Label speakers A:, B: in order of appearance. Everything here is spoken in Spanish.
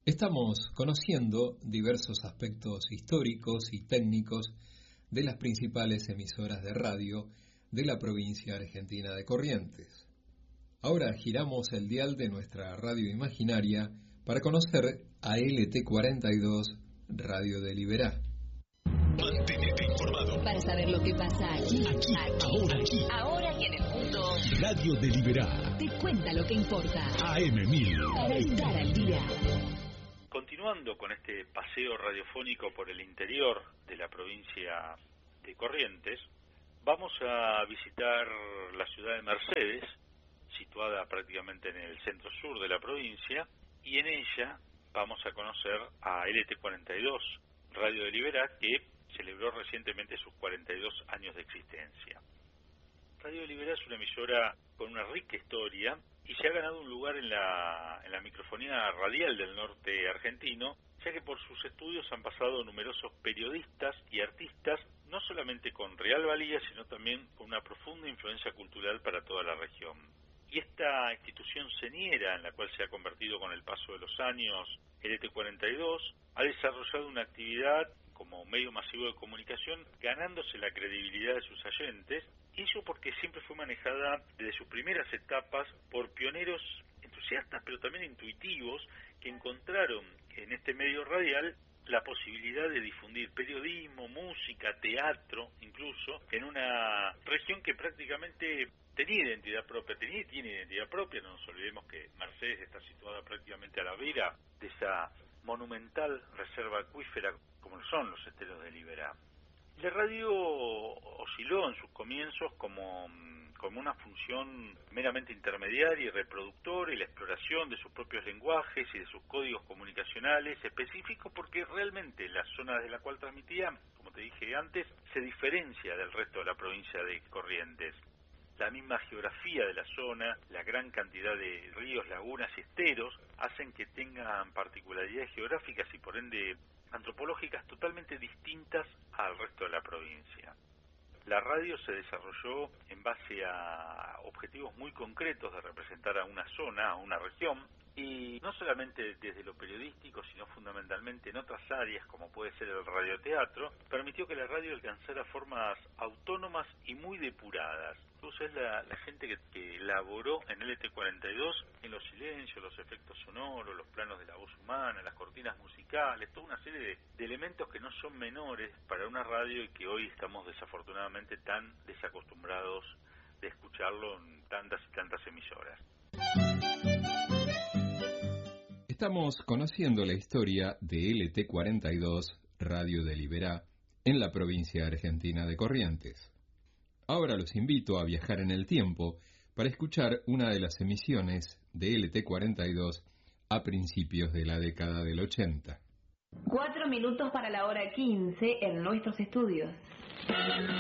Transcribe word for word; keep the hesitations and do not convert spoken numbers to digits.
A: Estamos conociendo diversos aspectos históricos y técnicos de las principales emisoras de radio de la provincia argentina de Corrientes. Ahora giramos el dial de nuestra radio imaginaria para conocer a L T cuarenta y dos Radio de Liberá.
B: Manténete informado
C: para saber lo que pasa aquí,
B: aquí,
C: aquí,
B: ahora, aquí,
C: ahora y en el mundo.
B: Radio de Liberá
C: Te cuenta lo que importa.
B: A M mil
C: Para estar al día.
D: Continuando con este paseo radiofónico por el interior de la provincia de Corrientes, vamos a visitar la ciudad de Mercedes, situada prácticamente en el centro sur de la provincia, y en ella vamos a conocer a L T cuarenta y dos Radio de Liberá, que celebró recientemente sus cuarenta y dos años de existencia. Radio de Liberá es una emisora con una rica historia y se ha ganado un lugar en la, en la microfonía radial del norte argentino, ya que por sus estudios han pasado numerosos periodistas y artistas, no solamente con real valía, sino también con una profunda influencia cultural para toda la región. Y esta institución señera, en la cual se ha convertido con el paso de los años L T cuarenta y dos, ha desarrollado una actividad como medio masivo de comunicación, ganándose la credibilidad de sus oyentes, y eso porque siempre fue manejada desde sus primeras etapas por pioneros entusiastas, pero también intuitivos, que encontraron en este medio radial la posibilidad de difundir periodismo, música, teatro, incluso, en una región que prácticamente tenía identidad propia, tenía y tiene identidad propia. No nos olvidemos que Mercedes está situada prácticamente a la vera de esa monumental reserva acuífera como son los esteros de Liberá. La radio osciló en sus comienzos como, como una función meramente intermediaria y reproductora, y la exploración de sus propios lenguajes y de sus códigos comunicacionales específicos, porque realmente la zona de la cual transmitía, como te dije antes, se diferencia del resto de la provincia de Corrientes. La misma geografía de la zona, la gran cantidad de ríos, lagunas y esteros hacen que tengan particularidades geográficas y por ende antropológicas totalmente distintas al resto de la provincia. La radio se desarrolló en base a objetivos muy concretos de representar a una zona, a una región, y no solamente desde lo periodístico, sino fundamentalmente en otras áreas, como puede ser el radioteatro, permitió que la radio alcanzara formas autónomas y muy depuradas. Incluso es la, la gente que, que elaboró en L T cuarenta y dos en los silencios, los efectos sonoros, los planos de la voz humana, las cortinas musicales, toda una serie de, de elementos que no son menores para una radio y que hoy estamos desafortunadamente tan desacostumbrados de escucharlo en tantas y tantas emisoras.
A: Estamos conociendo la historia de L T cuarenta y dos Radio de Liberá en la provincia argentina de Corrientes. Ahora los invito a viajar en el tiempo para escuchar una de las emisiones de L T cuarenta y dos a principios de la década del ochenta.
C: Cuatro minutos para la hora quince en nuestros estudios.